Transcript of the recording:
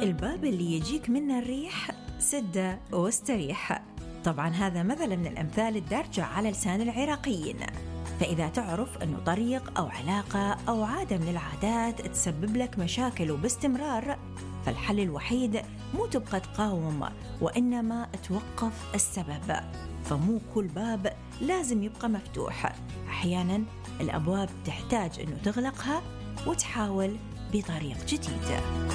الباب اللي يجيك منه الريح سده واستريح. طبعا هذا مثل من الأمثال الدارجة على لسان العراقيين. فإذا تعرف أنه طريق أو علاقة أو عادة من العادات تسبب لك مشاكل وباستمرار، فالحل الوحيد مو تبقى تقاوم، وإنما توقف السبب. فمو كل باب لازم يبقى مفتوح، أحيانا الأبواب تحتاج أنه تغلقها وتحاول بطريق جديد.